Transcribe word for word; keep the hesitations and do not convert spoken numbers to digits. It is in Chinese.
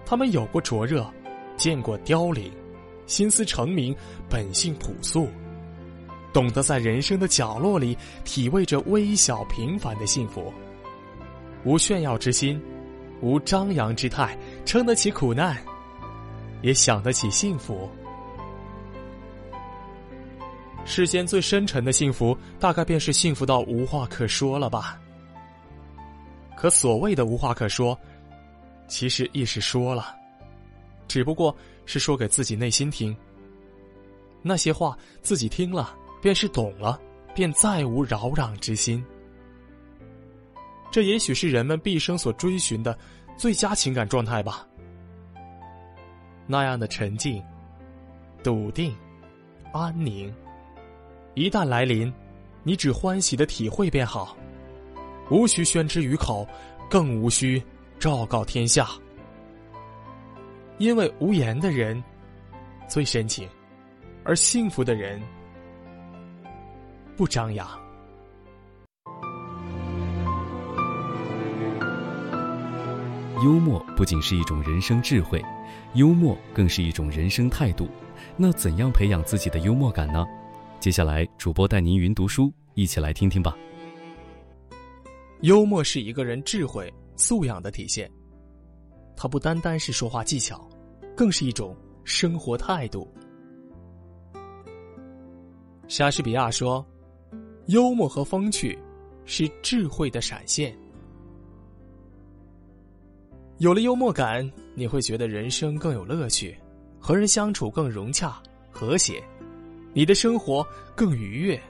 他们有过灼热，见过凋零，心思澄明，本性朴素，懂得在人生的角落里体味着微小平凡的幸福，无炫耀之心，无张扬之态，撑得起苦难，也享得起幸福。世间最深沉的幸福，大概便是幸福到无话可说了吧。可所谓的无话可说，其实亦是说了，只不过是说给自己内心听。那些话自己听了，便是懂了，便再无扰攘之心。这也许是人们毕生所追寻的最佳情感状态吧。那样的沉静、笃定、安宁，一旦来临，你只欢喜的体会便好，无需宣之于口，更无需昭告天下。因为无言的人最深情，而幸福的人不张扬。 幽默不仅是一种人生智慧，幽默更是一种人生态度。那怎样培养自己的幽默感呢？接下来主播带您云读书，一起来听听吧。 幽默是一个人智慧素养的体现，它不单单是说话技巧，更是一种生活态度。莎士比亚说，幽默和风趣是智慧的闪现。有了幽默感，你会觉得人生更有乐趣，和人相处更融洽和谐，你的生活更愉悦。